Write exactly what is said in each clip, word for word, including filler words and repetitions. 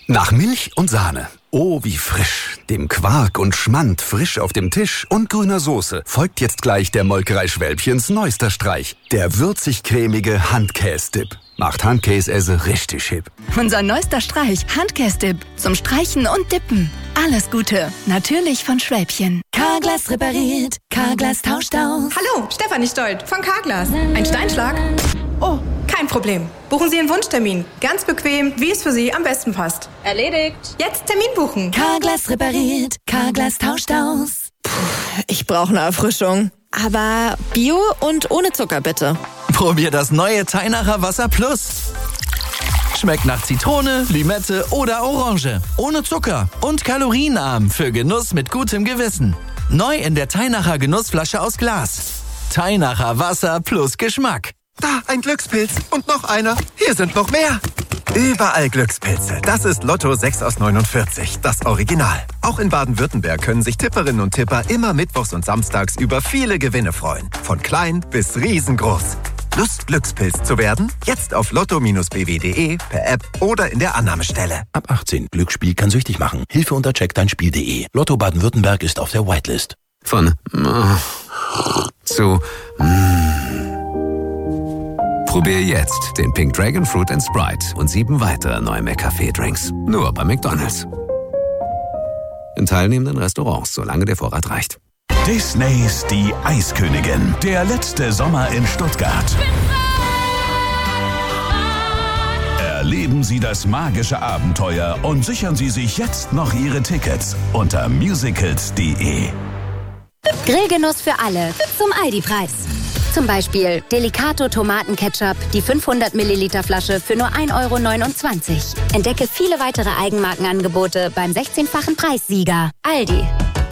Nach Milch und Sahne. Oh, wie frisch. Dem Quark und Schmand frisch auf dem Tisch und grüner Soße folgt jetzt gleich der Molkerei Schwälbchens neuester Streich. Der würzig-cremige Handkäse-Dip. Macht Handkäse richtig hip. Unser neuester Streich, Handkäse-Dip. Zum Streichen und Dippen. Alles Gute. Natürlich von Schwälbchen. Carglass repariert. Carglass tauscht aus. Hallo, Stefanie Stolt von Carglass. Ein Steinschlag? Oh, kein Problem. Buchen Sie Ihren Wunschtermin. Ganz bequem, wie es für Sie am besten passt. Erledigt. Jetzt Termin buchen. Carglass repariert. Carglass tauscht aus. Puh, ich brauche eine Erfrischung. Aber Bio und ohne Zucker, bitte. Probier das neue Teinacher Wasser Plus. Schmeckt nach Zitrone, Limette oder Orange. Ohne Zucker und kalorienarm für Genuss mit gutem Gewissen. Neu in der Teinacher Genussflasche aus Glas. Teinacher Wasser plus Geschmack. Da, ein Glückspilz. Und noch einer. Hier sind noch mehr. Überall Glückspilze. Das ist Lotto sechs aus neunundvierzig, das Original. Auch in Baden-Württemberg können sich Tipperinnen und Tipper immer mittwochs und samstags über viele Gewinne freuen. Von klein bis riesengroß. Lust, Glückspilz zu werden? Jetzt auf lotto b w punkt de, per App oder in der Annahmestelle. Ab achtzehn. Glücksspiel kann süchtig machen. Hilfe unter check dein Spiel punkt de. Lotto Baden-Württemberg ist auf der Whitelist. Von oh, zu mm. Probier jetzt den Pink Dragon Fruit and Sprite und sieben weitere neue McCafé-Drinks. Nur bei McDonald's. In teilnehmenden Restaurants, solange der Vorrat reicht. Disneys Die Eiskönigin. Der letzte Sommer in Stuttgart. Erleben Sie das magische Abenteuer und sichern Sie sich jetzt noch Ihre Tickets unter musicals punkt de. Grillgenuss für alle zum Aldi-Preis. Zum Beispiel Delicato Tomatenketchup, die fünfhundert Milliliter Flasche für nur ein Euro neunundzwanzig. Entdecke viele weitere Eigenmarkenangebote beim sechzehnfachen Preissieger. Aldi.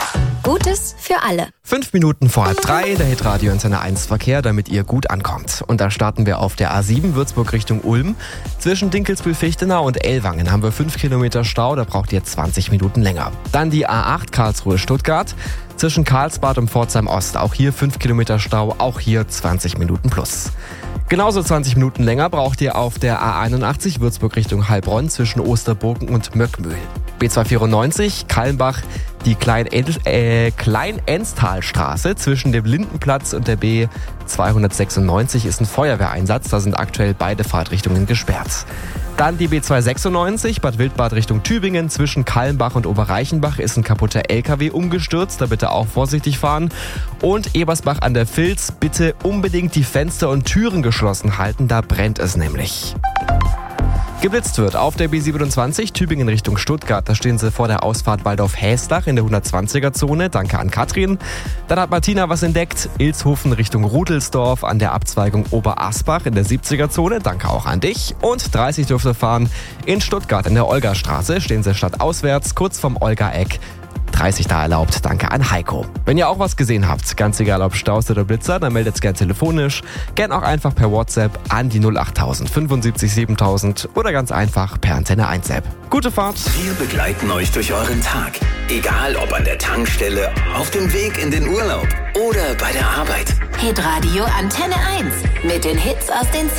Gutes für alle. Fünf Minuten vor halb drei, der Hitradio Antenne eins Verkehr, damit ihr gut ankommt. Und da starten wir auf der A sieben Würzburg Richtung Ulm. Zwischen Dinkelsbühl-Fichtenau und Ellwangen haben wir fünf Kilometer Stau, da braucht ihr zwanzig Minuten länger. Dann die A acht Karlsruhe-Stuttgart. Zwischen Karlsbad und Pforzheim Ost, auch hier fünf Kilometer Stau, auch hier zwanzig Minuten plus. Genauso zwanzig Minuten länger braucht ihr auf der A einundachtzig Würzburg Richtung Heilbronn zwischen Osterburgen und Möckmühl. B zweihundertvierundneunzig Kallenbach, die Klein-Enz- äh, Klein-Enztalstraße zwischen dem Lindenplatz und der B zweihundertsechsundneunzig ist ein Feuerwehreinsatz, da sind aktuell beide Fahrtrichtungen gesperrt. Dann die B zweihundertsechsundneunzig, Bad Wildbad Richtung Tübingen, zwischen Kallenbach und Oberreichenbach ist ein kaputter L K W umgestürzt, da bitte auch vorsichtig fahren. Und Ebersbach an der Vilz, bitte unbedingt die Fenster und Türen geschlossen halten, da brennt es nämlich. Geblitzt wird auf der B siebenundzwanzig Tübingen Richtung Stuttgart. Da stehen sie vor der Ausfahrt Waldorf-Häslach in der hundertzwanziger-Zone. Danke an Katrin. Dann hat Martina was entdeckt. Ilshofen Richtung Rudelsdorf an der Abzweigung Oberasbach in der siebziger-Zone. Danke auch an dich. Und dreißig dürfte fahren in Stuttgart in der Olgastraße. Stehen sie stadtauswärts kurz vom Olga-Eck. dreißig da erlaubt. Danke an Heiko. Wenn ihr auch was gesehen habt, ganz egal ob Staus oder Blitzer, dann meldet's gern telefonisch. Gern auch einfach per WhatsApp an die null achttausend fünfundsiebzig siebentausend oder ganz einfach per Antenne eins App. Gute Fahrt. Wir begleiten euch durch euren Tag. Egal ob an der Tankstelle, auf dem Weg in den Urlaub oder bei der Arbeit. Hitradio Antenne eins mit den Hits aus den